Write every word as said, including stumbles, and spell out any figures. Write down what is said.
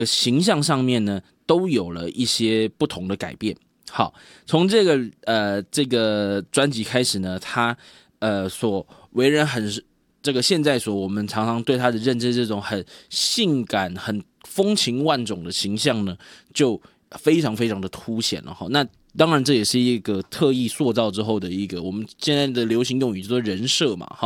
形象上面呢，都有了一些不同的改变。好，从这个呃这个专辑开始呢，他呃所为人很这个现在所我们常常对他的认知，这种很性感、很风情万种的形象呢，就非常非常的凸显了哈。那当然，这也是一个特意塑造之后的一个我们现在的流行用语，叫做人设嘛。